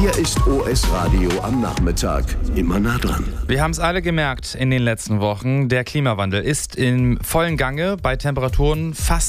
Hier ist OS Radio am Nachmittag. Immer nah dran. Wir haben es alle gemerkt in den letzten Wochen. Der Klimawandel ist im vollen Gange bei Temperaturen fast